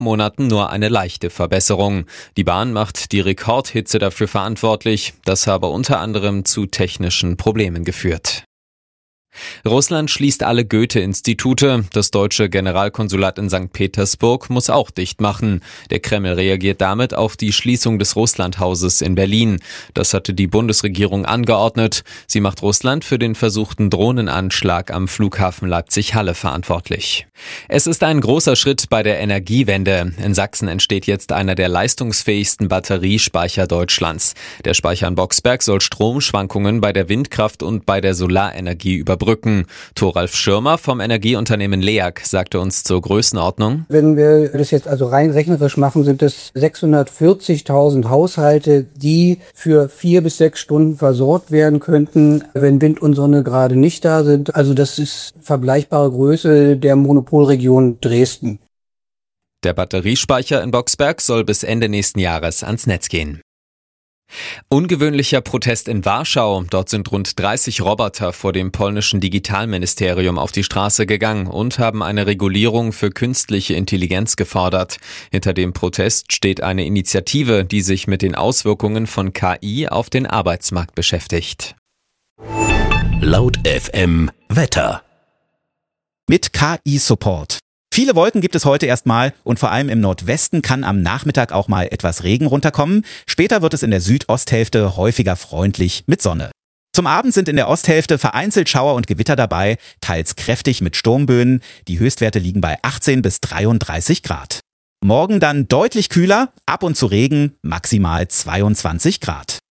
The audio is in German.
Monaten nur eine leichte Verbesserung. Die Bahn macht die Rekordhitze dafür verantwortlich. Das habe unter anderem zu technischen Problemen geführt. Russland schließt alle Goethe-Institute. Das deutsche Generalkonsulat in St. Petersburg muss auch dicht machen. Der Kreml reagiert damit auf die Schließung des Russlandhauses in Berlin. Das hatte die Bundesregierung angeordnet. Sie macht Russland für den versuchten Drohnenanschlag am Flughafen Leipzig-Halle verantwortlich. Es ist ein großer Schritt bei der Energiewende. In Sachsen entsteht jetzt einer der leistungsfähigsten Batteriespeicher Deutschlands. Der Speicher in Boxberg soll Stromschwankungen bei der Windkraft und bei der Solarenergie überbrücken. Thoralf Schirmer vom Energieunternehmen LEAG sagte uns zur Größenordnung: Wenn wir das jetzt also rein rechnerisch machen, sind es 640.000 Haushalte, die für 4 bis 6 Stunden versorgt werden könnten, wenn Wind und Sonne gerade nicht da sind. Also das ist vergleichbare Größe der Monopolregion Dresden. Der Batteriespeicher in Boxberg soll bis Ende nächsten Jahres ans Netz gehen. Ungewöhnlicher Protest in Warschau. Dort sind rund 30 Roboter vor dem polnischen Digitalministerium auf die Straße gegangen und haben eine Regulierung für künstliche Intelligenz gefordert. Hinter dem Protest steht eine Initiative, die sich mit den Auswirkungen von KI auf den Arbeitsmarkt beschäftigt. Laut FM Wetter. Mit KI-Support. Viele Wolken gibt es heute erstmal und vor allem im Nordwesten kann am Nachmittag auch mal etwas Regen runterkommen. Später wird es in der Südosthälfte häufiger freundlich mit Sonne. Zum Abend sind in der Osthälfte vereinzelt Schauer und Gewitter dabei, teils kräftig mit Sturmböen. Die Höchstwerte liegen bei 18 bis 33 Grad. Morgen dann deutlich kühler, ab und zu Regen, maximal 22 Grad.